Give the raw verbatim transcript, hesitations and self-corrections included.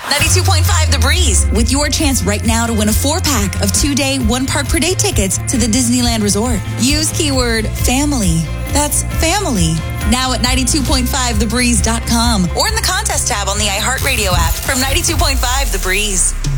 ninety-two point five The Breeze, with your chance right now to win a four-pack of two-day, one-park-per-day tickets to the Disneyland Resort. Use keyword family. That's family. Now at ninety-two point five the breeze dot com or in the contest tab on the iHeartRadio app from ninety-two point five The Breeze.